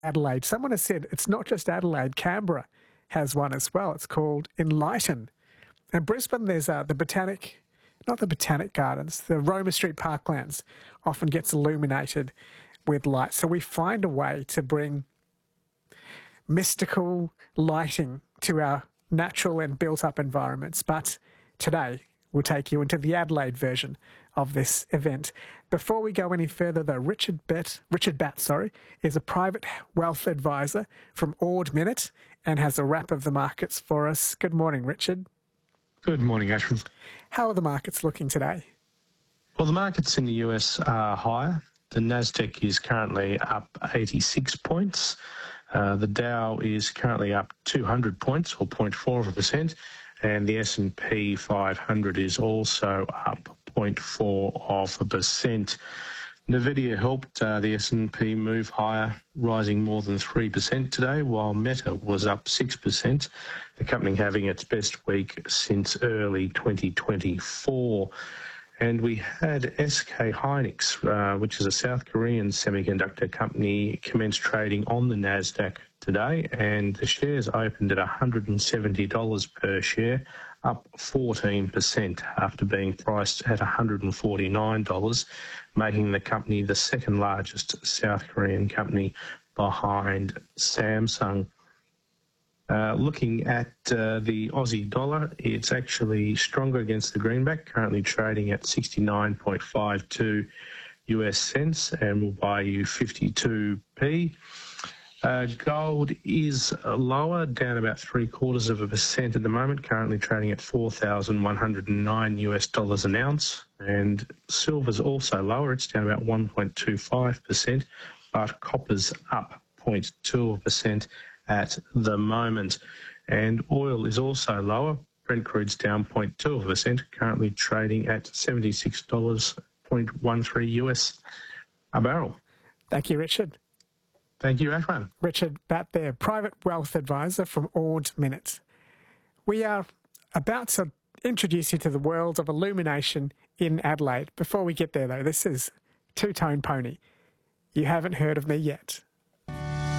Adelaide. Someone has said it's not just Adelaide, Canberra has one as well. It's called Enlighten. In Brisbane, there's not the Botanic Gardens, the Roma Street Parklands often gets illuminated with light. So we find a way to bring mystical lighting to our natural and built-up environments. But today, we'll take you into the Adelaide version of this event. Before we go any further, though, Richard Batt, is a private wealth advisor from Ord Minnett and has a wrap of the markets for us. Good morning, Richard. Good morning, Ashwin. How are the markets looking today? Well, the markets in the US are higher. The Nasdaq is currently up 86 points. The Dow is currently up 200 points, or 0.4%, and the S&P 500 is also up 0.4%. Nvidia helped the S&P move higher, rising more than 3% today, while Meta was up 6%, the company having its best week since early 2024. And we had SK Hynix, which is a South Korean semiconductor company, commence trading on the Nasdaq today, and the shares opened at $170 per share, up 14% after being priced at $149, making the company the second largest South Korean company behind Samsung. Looking at the Aussie dollar, it's actually stronger against the greenback, currently trading at 69.52 US cents, and will buy you 52p. Gold is lower, down about 0.75% at the moment, currently trading at $4,109 US an ounce. And silver's also lower, it's down about 1.25%, but copper's up 0.2% at the moment. And oil is also lower. Brent crude's down 0.2%, currently trading at $76.13 US a barrel. Thank you, Richard. Thank you, Ashwan. Richard Batt there, private wealth advisor from Ord Minnett. We are about to introduce you to the world of illumination in Adelaide. Before we get there, though, this is Two Tone Pony. You haven't heard of me yet.